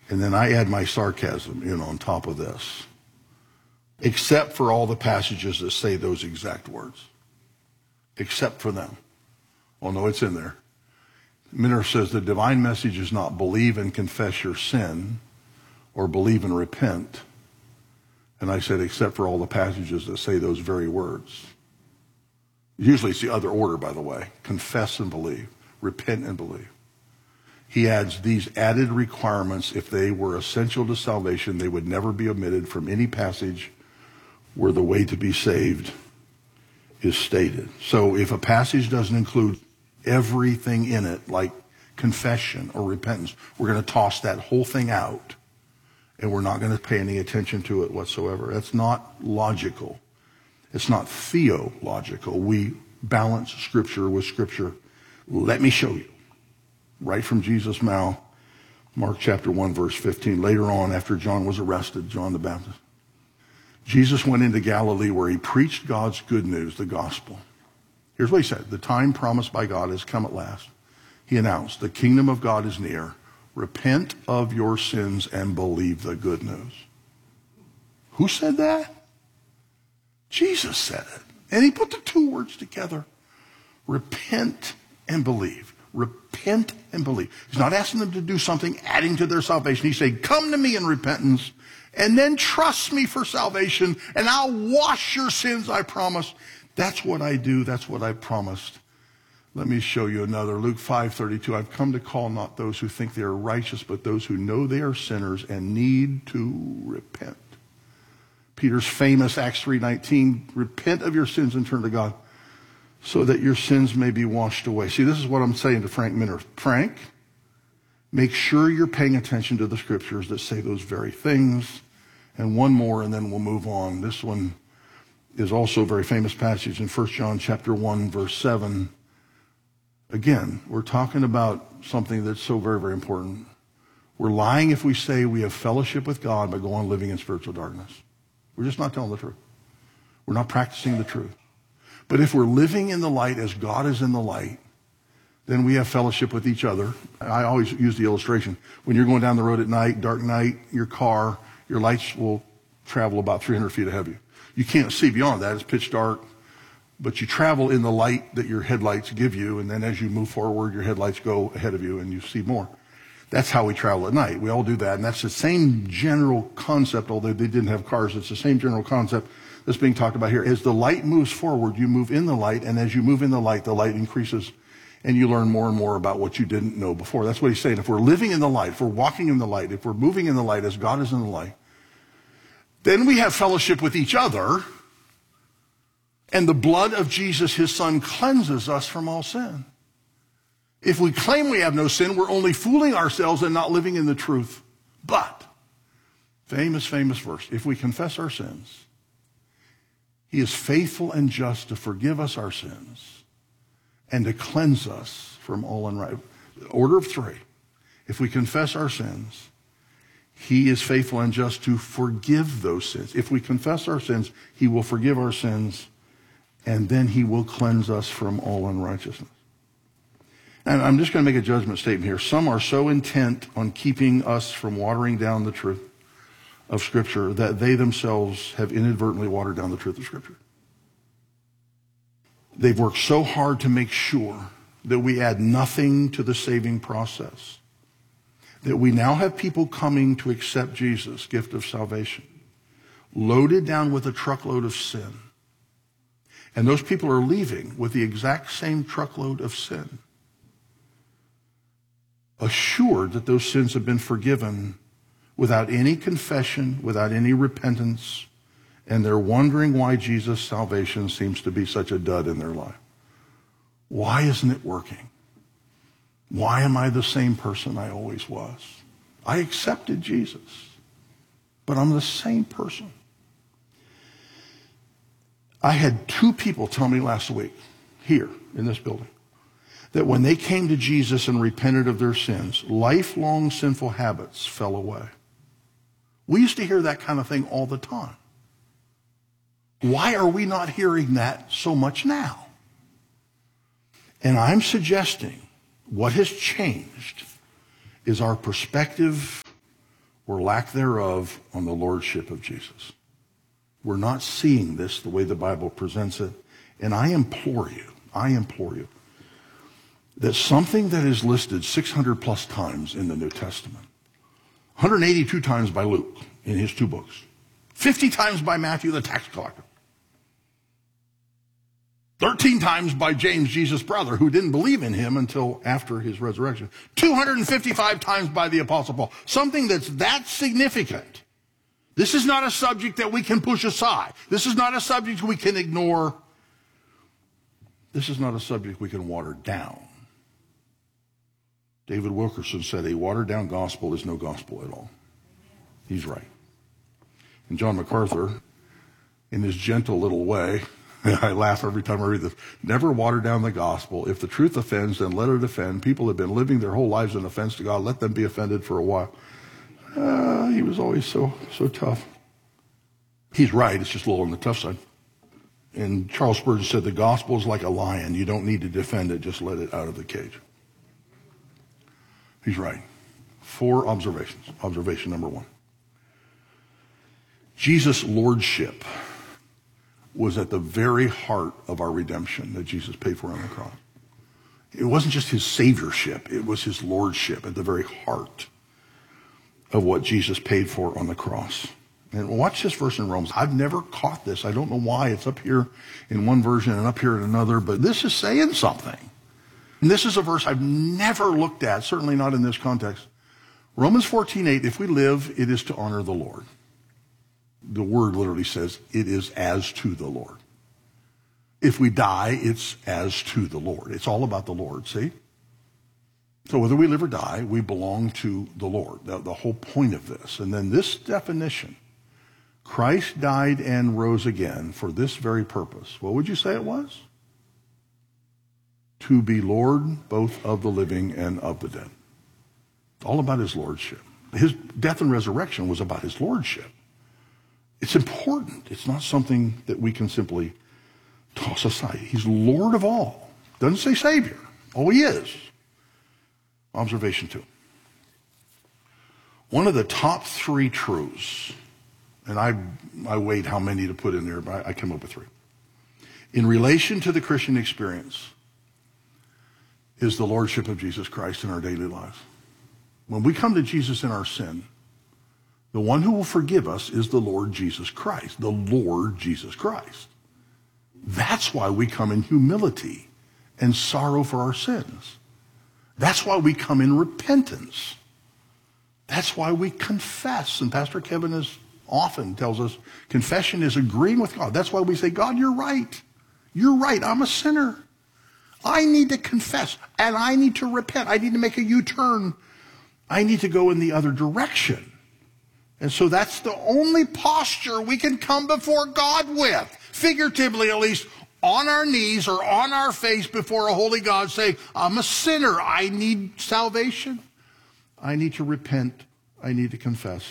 And then I add my sarcasm in on top of this. Except for all the passages that say those exact words. Except for them. Well, no, it's in there. Minner says the divine message is not believe and confess your sin or believe and repent. And I said, except for all the passages that say those very words. Usually it's the other order, by the way. Confess and believe. Repent and believe. He adds these added requirements. If they were essential to salvation, they would never be omitted from any passage where the way to be saved is stated. So if a passage doesn't include everything in it, like confession or repentance, we're going to toss that whole thing out, and we're not going to pay any attention to it whatsoever. That's not logical. It's not theological. We balance Scripture with Scripture. Let me show you. Right from Jesus' mouth, Mark chapter 1, verse 15. Later on, after John was arrested, John the Baptist, Jesus went into Galilee where he preached God's good news, the gospel. Here's what he said. The time promised by God has come at last. He announced, the kingdom of God is near. Repent of your sins and believe the good news. Who said that? Jesus said it. And he put the two words together. Repent and believe. Repent and believe. He's not asking them to do something adding to their salvation. He's saying, come to me in repentance and then trust me for salvation and I'll wash your sins, I promise. That's what I do. That's what I promised. Let me show you another. Luke 5:32. I've come to call not those who think they are righteous, but those who know they are sinners and need to repent. Peter's famous Acts 3:19. Repent of your sins and turn to God so that your sins may be washed away. See, this is what I'm saying to Frank Minner. Frank, make sure you're paying attention to the scriptures that say those very things. And one more, and then we'll move on. This one is also a very famous passage in 1 John chapter 1, verse 7. Again, we're talking about something that's so very, very important. We're lying if we say we have fellowship with God by going on living in spiritual darkness. We're just not telling the truth. We're not practicing the truth. But if we're living in the light as God is in the light, then we have fellowship with each other. I always use the illustration. When you're going down the road at night, dark night, your car, your lights will travel about 300 feet ahead of you. You can't see beyond that. It's pitch dark. But you travel in the light that your headlights give you, and then as you move forward, your headlights go ahead of you and you see more. That's how we travel at night. We all do that, and that's the same general concept, although they didn't have cars. It's the same general concept that's being talked about here. As the light moves forward, you move in the light, and as you move in the light increases, and you learn more and more about what you didn't know before. That's what he's saying. If we're living in the light, if we're walking in the light, if we're moving in the light as God is in the light, then we have fellowship with each other, and the blood of Jesus, his son, cleanses us from all sin. If we claim we have no sin, we're only fooling ourselves and not living in the truth. But, famous verse, if we confess our sins, he is faithful and just to forgive us our sins and to cleanse us from all unrighteousness. Order of three. If we confess our sins, he is faithful and just to forgive those sins. If we confess our sins, he will forgive our sins, and then he will cleanse us from all unrighteousness. And I'm just going to make a judgment statement here. Some are so intent on keeping us from watering down the truth of Scripture that they themselves have inadvertently watered down the truth of Scripture. They've worked so hard to make sure that we add nothing to the saving process, that we now have people coming to accept Jesus, gift of salvation, loaded down with a truckload of sin. And those people are leaving with the exact same truckload of sin, assured that those sins have been forgiven without any confession, without any repentance, and they're wondering why Jesus' salvation seems to be such a dud in their life. Why isn't it working? Why am I the same person I always was? I accepted Jesus, but I'm the same person. I had two people tell me last week, here in this building, that when they came to Jesus and repented of their sins, lifelong sinful habits fell away. We used to hear that kind of thing all the time. Why are we not hearing that so much now? And I'm suggesting what has changed is our perspective or lack thereof on the lordship of Jesus. We're not seeing this the way the Bible presents it. And I implore you, that something that is listed 600 plus times in the New Testament, 182 times by Luke in his 2 books, 50 times by Matthew the tax collector, 13 times by James, Jesus' brother, who didn't believe in him until after his resurrection, 255 times by the Apostle Paul, something that's that significant. This is not a subject that we can push aside. This is not a subject we can ignore. This is not a subject we can water down. David Wilkerson said a watered-down gospel is no gospel at all. He's right. And John MacArthur, in his gentle little way, I laugh every time I read this, never water down the gospel. If the truth offends, then let it offend. People have been living their whole lives in offense to God. Let them be offended for a while. He was always so tough. He's right. It's just a little on the tough side. And Charles Spurgeon said the gospel is like a lion. You don't need to defend it. Just let it out of the cage. He's right. 4 observations. Observation number 1. Jesus' lordship was at the very heart of our redemption that Jesus paid for on the cross. It wasn't just his saviorship. It was his lordship at the very heart of what Jesus paid for on the cross. And watch this verse in Romans. I've never caught this. I don't know why. It's up here in one version and up here in another, but this is saying something. And this is a verse I've never looked at, certainly not in this context. Romans 14:8, if we live, it is to honor the Lord. The word literally says, it is as to the Lord. If we die, it's as to the Lord. It's all about the Lord, see? So whether we live or die, we belong to the Lord, the whole point of this. And then this definition, Christ died and rose again for this very purpose. What would you say it was? To be Lord both of the living and of the dead. All about his lordship. His death and resurrection was about his lordship. It's important. It's not something that we can simply toss aside. He's Lord of all. Doesn't say Savior. Oh, he is. Observation 2. One of the top 3 truths, and I weighed how many to put in there, but I came up with 3. In relation to the Christian experience is the lordship of Jesus Christ in our daily lives. When we come to Jesus in our sin, the one who will forgive us is the Lord Jesus Christ, the Lord Jesus Christ. That's why we come in humility and sorrow for our sins. That's why we come in repentance. That's why we confess. And Pastor Kevin often tells us confession is agreeing with God. That's why we say, God, you're right. You're right. I'm a sinner. I need to confess and I need to repent. I need to make a U-turn. I need to go in the other direction. And so that's the only posture we can come before God with, figuratively at least, on our knees or on our face before a holy God saying, I'm a sinner. I need salvation. I need to repent. I need to confess.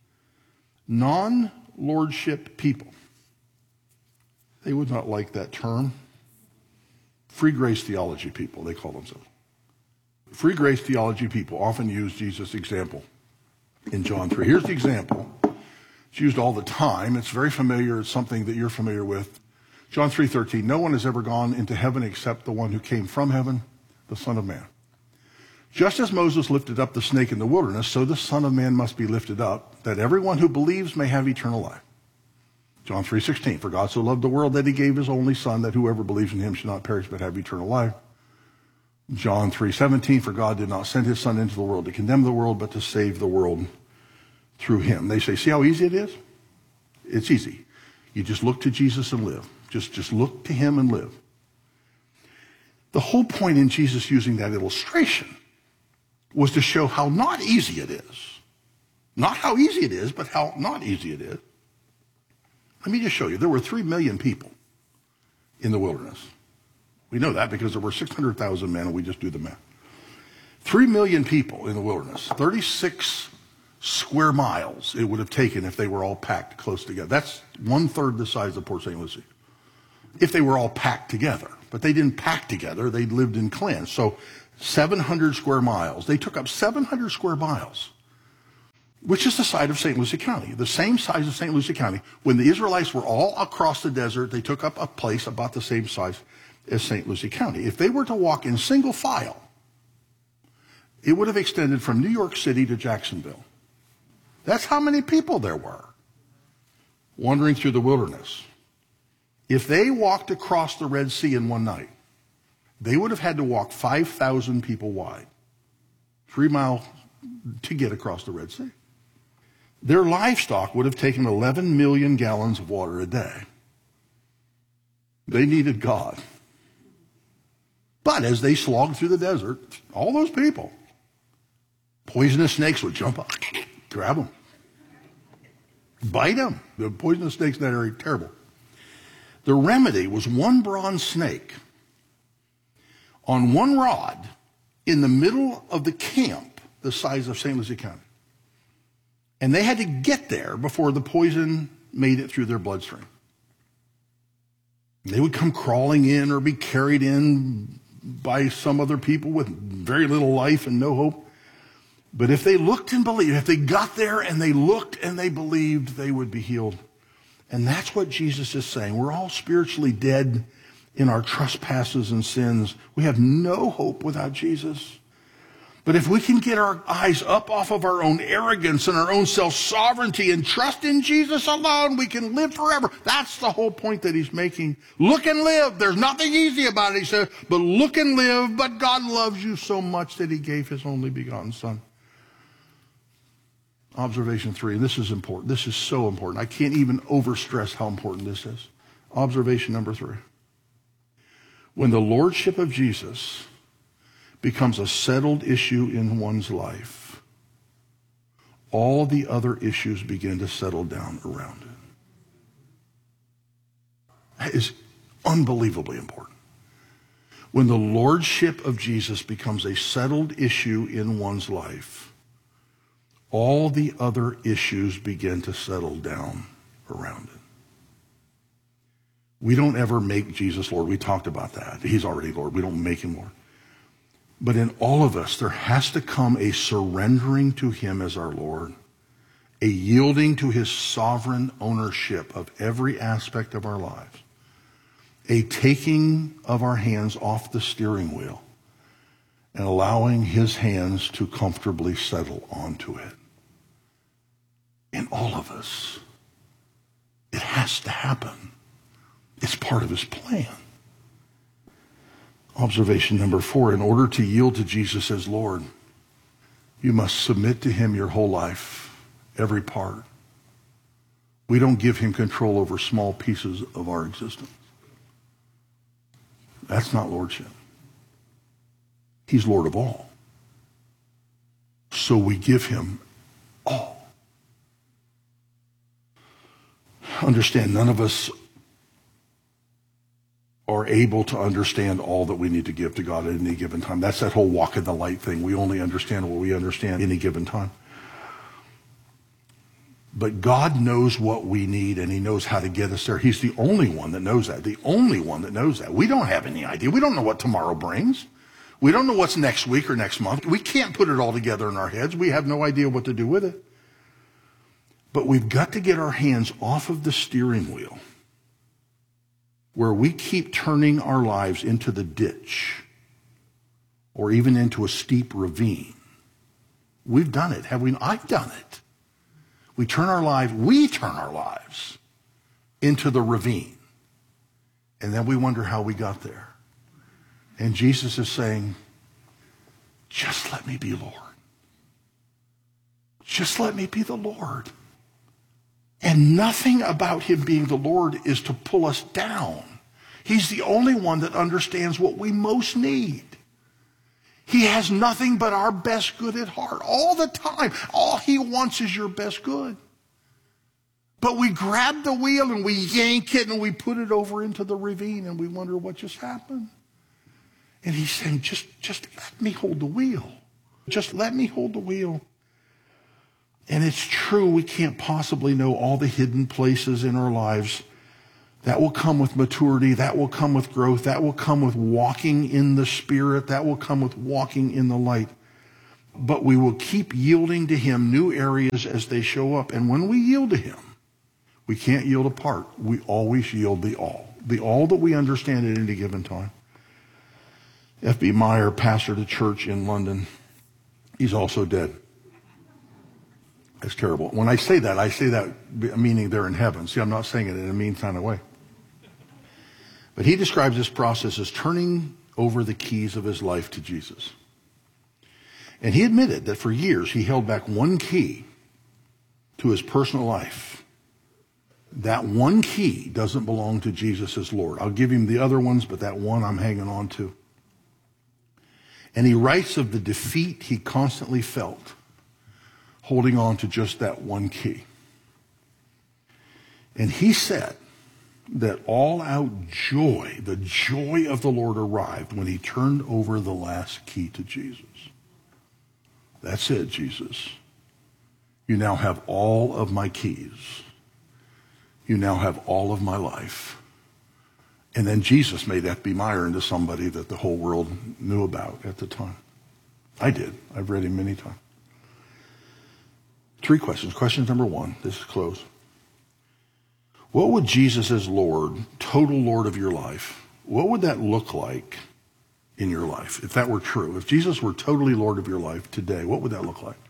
Non-lordship people, they would not like that term. Free grace theology people, they call themselves. Free grace theology people often use Jesus' example in John 3. Here's the example. It's used all the time. It's very familiar. It's something that you're familiar with. John 3:13, no one has ever gone into heaven except the one who came from heaven, the Son of Man. Just as Moses lifted up the snake in the wilderness, so the Son of Man must be lifted up, that everyone who believes may have eternal life. John 3:16, for God so loved the world that he gave his only Son, that whoever believes in him should not perish but have eternal life. John 3:17, for God did not send his Son into the world to condemn the world, but to save the world through him. They say, see how easy it is? It's easy. You just look to Jesus and live. Just look to him and live. The whole point in Jesus using that illustration was to show how not easy it is. Not how easy it is, but how not easy it is. Let me just show you. There were 3 million people in the wilderness. We know that because there were 600,000 men, and we just do the math. 3 million people in the wilderness. 36 square miles it would have taken if they were all packed close together. That's 1/3 the size of Port St. Lucie. If they were all packed together. But they didn't pack together. They lived in clans. So 700 square miles. They took up 700 square miles. which is the site of St. Lucie County, the same size as St. Lucie County. When the Israelites were all across the desert, they took up a place about the same size as St. Lucie County. If they were to walk in single file, it would have extended from New York City to Jacksonville. That's how many people there were wandering through the wilderness. If they walked across the Red Sea in one night, they would have had to walk 5,000 people wide, 3 miles to get across the Red Sea. Their livestock would have taken 11 million gallons of water a day. They needed God. But as they slogged through the desert, all those people, poisonous snakes would jump up, grab them, bite them. The poisonous snakes in that area are terrible. The remedy was one bronze snake on one rod in the middle of the camp, the size of St. Lucie County. And they had to get there before the poison made it through their bloodstream. They would come crawling in or be carried in by some other people with very little life and no hope. But if they looked and believed, if they got there and they looked and they believed, they would be healed. And that's what Jesus is saying. We're all spiritually dead in our trespasses and sins. We have no hope without Jesus. But if we can get our eyes up off of our own arrogance and our own self-sovereignty and trust in Jesus alone, we can live forever. That's the whole point that he's making. Look and live. There's nothing easy about it, he said, but look and live. But God loves you so much that he gave his only begotten Son. Observation 3, and this is important. This is so important. I can't even overstress how important this is. Observation number 3. When the lordship of Jesus becomes a settled issue in one's life, all the other issues begin to settle down around it. That is unbelievably important. When the lordship of Jesus becomes a settled issue in one's life, all the other issues begin to settle down around it. We don't ever make Jesus Lord. We talked about that. He's already Lord. We don't make him Lord. But in all of us, there has to come a surrendering to him as our Lord, a yielding to his sovereign ownership of every aspect of our lives, a taking of our hands off the steering wheel and allowing his hands to comfortably settle onto it. In all of us, it has to happen. It's part of his plan. Observation number 4, in order to yield to Jesus as Lord, you must submit to him your whole life, every part. We don't give him control over small pieces of our existence. That's not lordship. He's Lord of all. So we give him all. Understand, none of us are able to understand all that we need to give to God at any given time. That's that whole walk in the light thing. We only understand what we understand at any given time. But God knows what we need, and he knows how to get us there. He's the only one that knows that. The only one that knows that. We don't have any idea. We don't know what tomorrow brings. We don't know what's next week or next month. We can't put it all together in our heads. We have no idea what to do with it. But we've got to get our hands off of the steering wheel, where we keep turning our lives into the ditch or even into a steep ravine. We've done it, have we not? I've done it. We turn our lives into the ravine. And then we wonder how we got there. And Jesus is saying, just let me be Lord. Just let me be the Lord. And nothing about him being the Lord is to pull us down. He's the only one that understands what we most need. He has nothing but our best good at heart all the time. All he wants is your best good. But we grab the wheel and we yank it and we put it over into the ravine and we wonder what just happened. And he's saying, just let me hold the wheel. Just let me hold the wheel. And it's true, we can't possibly know all the hidden places in our lives. That will come with maturity. That will come with growth. That will come with walking in the Spirit. That will come with walking in the light. But we will keep yielding to him new areas as they show up. And when we yield to him, we can't yield a part. We always yield the all that we understand at any given time. F.B. Meyer pastored a church in London. He's also dead. That's terrible. When I say that meaning they're in heaven. See, I'm not saying it in a mean kind of way. But he describes this process as turning over the keys of his life to Jesus. And he admitted that for years he held back one key to his personal life. That one key doesn't belong to Jesus as Lord. I'll give him the other ones, but that one I'm hanging on to. And he writes of the defeat he constantly felt holding on to just that one key. And he said that all-out joy, the joy of the Lord arrived when he turned over the last key to Jesus. That's it, Jesus. You now have all of my keys. You now have all of my life. And then Jesus made F.B. Meyer into somebody that the whole world knew about at the time. I did. I've read him many times. 3 questions. Question number 1. This is close. What would Jesus as Lord, total Lord of your life, what would that look like in your life? If that were true, if Jesus were totally Lord of your life today, what would that look like?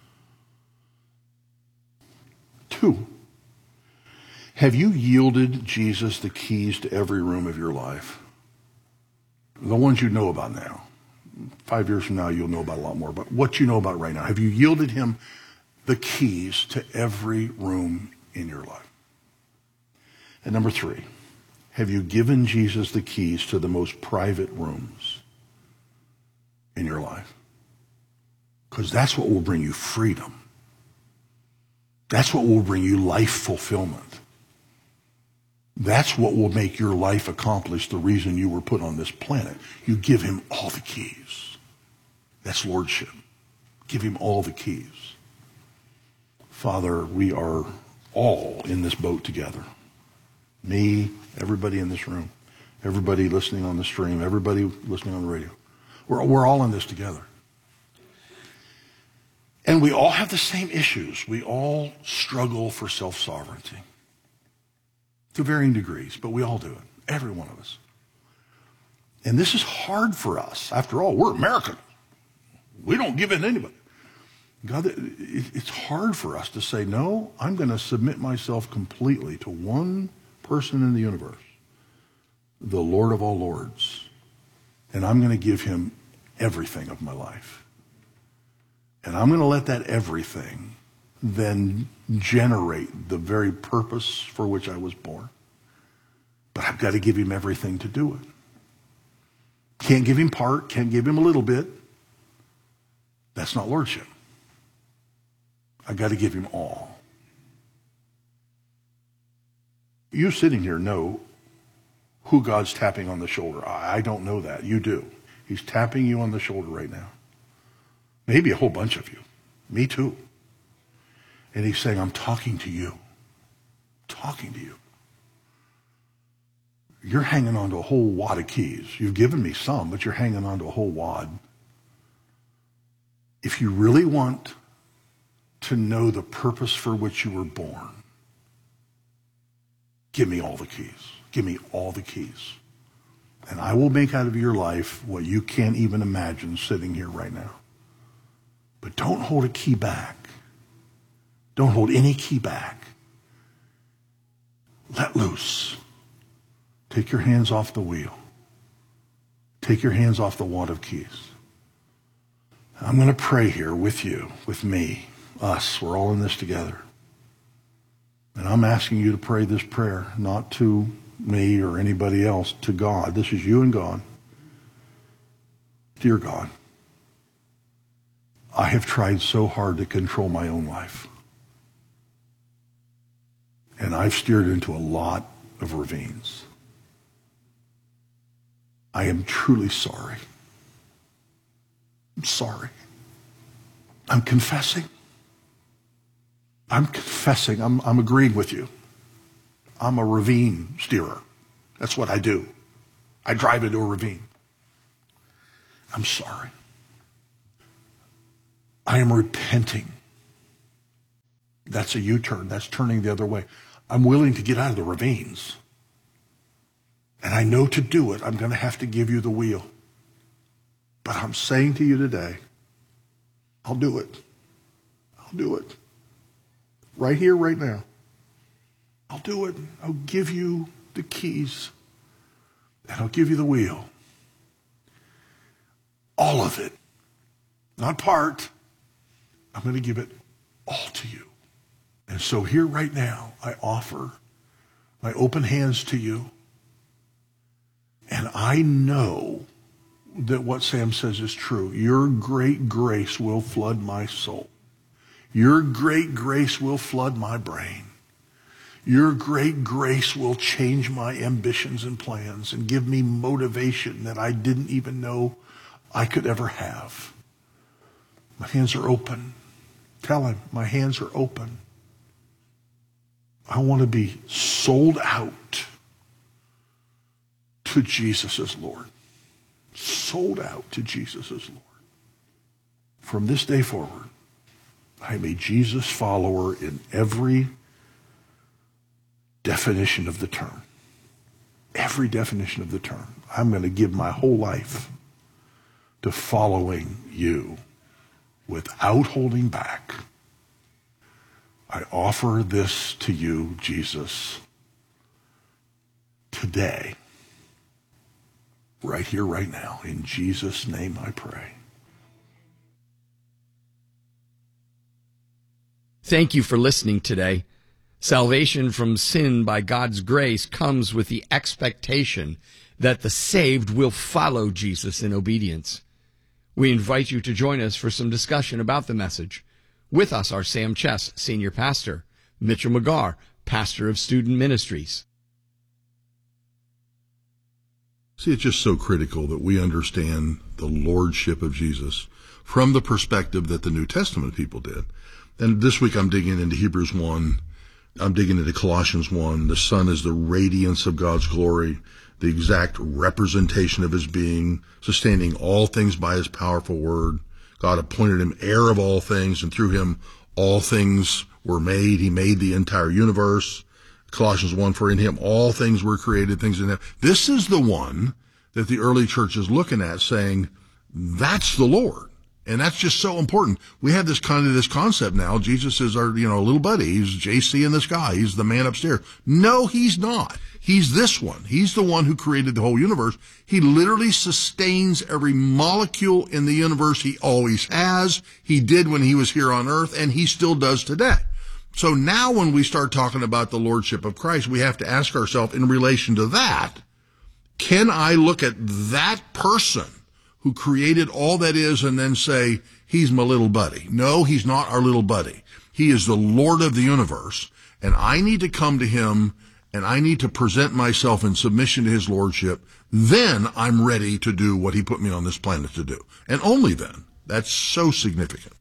2, have you yielded Jesus the keys to every room of your life? The ones you know about now. 5 years from now, you'll know about a lot more. But what you know about right now, have you yielded him the keys to every room in your life? And number 3, have you given Jesus the keys to the most private rooms in your life? Because that's what will bring you freedom. That's what will bring you life fulfillment. That's what will make your life accomplish the reason you were put on this planet. You give him all the keys. That's lordship. Give him all the keys. Father, we are all in this boat together. Me, everybody in this room, everybody listening on the stream, everybody listening on the radio. We're all in this together. And we all have the same issues. We all struggle for self-sovereignty to varying degrees, but we all do it, every one of us. And this is hard for us. After all, we're American. We don't give in to anybody. God, it's hard for us to say, no, I'm going to submit myself completely to one person in the universe, the Lord of all lords, and I'm going to give him everything of my life. And I'm going to let that everything then generate the very purpose for which I was born. But I've got to give him everything to do it. Can't give him part, can't give him a little bit. That's not lordship. I've got to give him all. You sitting here know who God's tapping on the shoulder. I don't know that. You do. He's tapping you on the shoulder right now. Maybe a whole bunch of you. Me too. And he's saying, I'm talking to you. Talking to you. You're hanging on to a whole wad of keys. You've given me some, but you're hanging on to a whole wad. If you really want to know the purpose for which you were born, give me all the keys. Give me all the keys. And I will make out of your life what you can't even imagine sitting here right now. But don't hold a key back. Don't hold any key back. Let loose. Take your hands off the wheel. Take your hands off the wad of keys. I'm going to pray here with you, with me, us. We're all in this together. And I'm asking you to pray this prayer, not to me or anybody else, to God. This is you and God. Dear God, I have tried so hard to control my own life. And I've steered into a lot of ravines. I am truly sorry. I'm sorry. I'm confessing. I'm confessing. I'm agreeing with you. I'm a ravine steerer. That's what I do. I drive into a ravine. I'm sorry. I am repenting. That's a U-turn. That's turning the other way. I'm willing to get out of the ravines. And I know to do it, I'm going to have to give you the wheel. But I'm saying to you today, I'll do it. I'll do it. Right here, right now. I'll do it. I'll give you the keys. And I'll give you the wheel. All of it. Not part. I'm going to give it all to you. And so here right now, I offer my open hands to you. And I know that what Sam says is true. Your great grace will flood my soul. Your great grace will flood my brain. Your great grace will change my ambitions and plans and give me motivation that I didn't even know I could ever have. My hands are open. Tell him, my hands are open. I want to be sold out to Jesus as Lord. Sold out to Jesus as Lord. From this day forward, I am a Jesus follower in every definition of the term. Every definition of the term. I'm going to give my whole life to following you without holding back. I offer this to you, Jesus, today, right here, right now. In Jesus' name I pray. Thank you for listening today. Salvation from sin by God's grace comes with the expectation that the saved will follow Jesus in obedience. We invite you to join us for some discussion about the message. With us are Sam Chess, Senior Pastor, Mitchell McGarr, Pastor of Student Ministries. See, it's just so critical that we understand the lordship of Jesus from the perspective that the New Testament people did. And this week I'm digging into Hebrews 1. I'm digging into Colossians 1. The Son is the radiance of God's glory, the exact representation of his being, sustaining all things by his powerful word. God appointed him heir of all things, and through him all things were made. He made the entire universe. Colossians 1, for in him all things were created, things in him. This is the one that the early church is looking at, saying, that's the Lord. And that's just so important. We have this concept now. Jesus is our, little buddy. He's JC in the sky. He's the man upstairs. No, he's not. He's this one. He's the one who created the whole universe. He literally sustains every molecule in the universe. He always has. He did when he was here on earth, and he still does today. So now when we start talking about the lordship of Christ, we have to ask ourselves in relation to that, can I look at that person who created all that is and then say, he's my little buddy? No, he's not our little buddy. He is the Lord of the universe, and I need to come to him, and I need to present myself in submission to his lordship. Then I'm ready to do what he put me on this planet to do. And only then. That's so significant.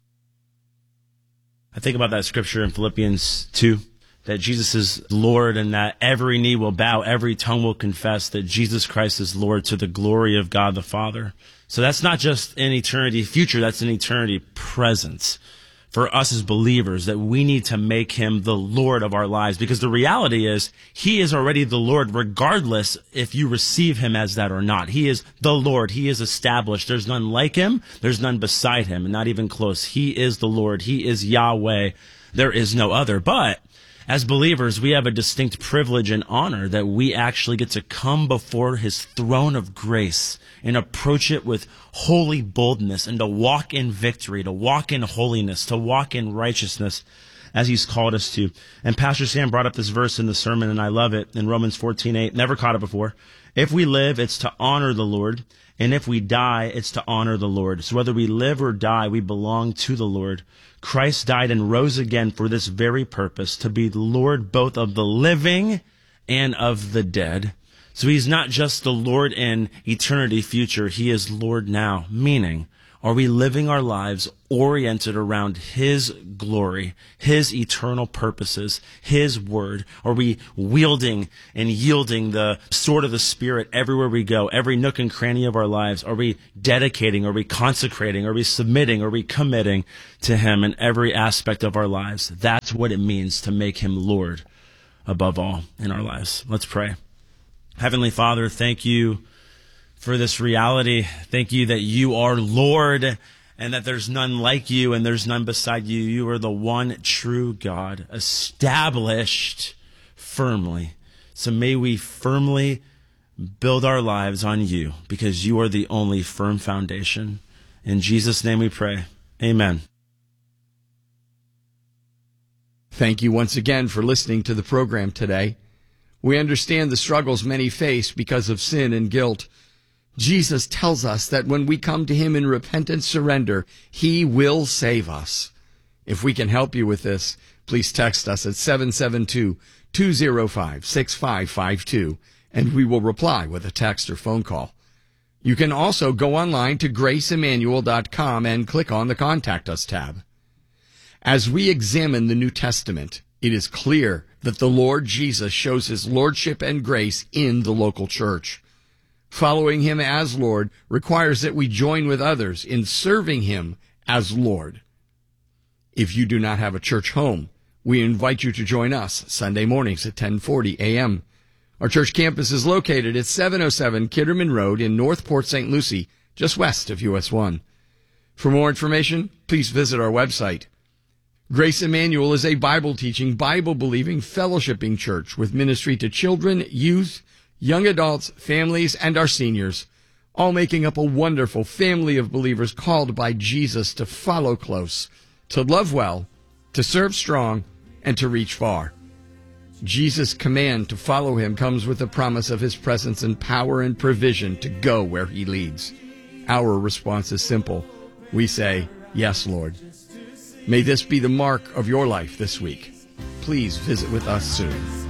I think about that scripture in Philippians 2, that Jesus is Lord and that every knee will bow, every tongue will confess that Jesus Christ is Lord to the glory of God the Father. So that's not just an eternity future, that's an eternity present for us as believers, that we need to make him the Lord of our lives, because the reality is he is already the Lord regardless if you receive him as that or not. He is the Lord. He is established. There's none like him. There's none beside him, and not even close. He is the Lord. He is Yahweh. There is no other. But as believers, we have a distinct privilege and honor that we actually get to come before his throne of grace and approach it with holy boldness, and to walk in victory, to walk in holiness, to walk in righteousness as he's called us to. And Pastor Sam brought up this verse in the sermon, and I love it, in Romans 14:8. Never caught it before. If we live, it's to honor the Lord, and if we die, it's to honor the Lord. So whether we live or die, we belong to the Lord. Christ died and rose again for this very purpose, to be the Lord both of the living and of the dead. So he's not just the Lord in eternity future, he is Lord now, meaning Are we living our lives oriented around His glory, His eternal purposes, His word? Are we wielding and yielding the sword of the Spirit everywhere we go, every nook and cranny of our lives? Are we dedicating? Are we consecrating? Are we submitting? Are we committing to Him in every aspect of our lives? That's what it means to make Him Lord above all in our lives. Let's pray. Heavenly Father, thank you for this reality. Thank you that you are Lord and that there's none like you and there's none beside you. You are the one true God, established firmly. So may we firmly build our lives on you because you are the only firm foundation. In Jesus' name we pray. Amen. Thank you once again for listening to the program today. We understand the struggles many face because of sin and guilt. Jesus tells us that when we come to Him in repentant surrender, He will save us. If we can help you with this, please text us at 772-205-6552, and we will reply with a text or phone call. You can also go online to graceemmanuel.com and click on the Contact Us tab. As we examine the New Testament, it is clear that the Lord Jesus shows His lordship and grace in the local church. Following Him as Lord requires that we join with others in serving Him as Lord. If you do not have a church home, we invite you to join us Sunday mornings at 10:40 a.m. Our church campus is located at 707 Kidderman Road in North Port St. Lucie, just west of US 1. For more information, please visit our website. Grace Emmanuel is a Bible-teaching, Bible-believing, fellowshipping church with ministry to children, youth, young adults, families, and our seniors, all making up a wonderful family of believers called by Jesus to follow close, to love well, to serve strong, and to reach far. Jesus' command to follow Him comes with the promise of His presence and power and provision to go where He leads. Our response is simple. We say, "Yes, Lord." May this be the mark of your life this week. Please visit with us soon.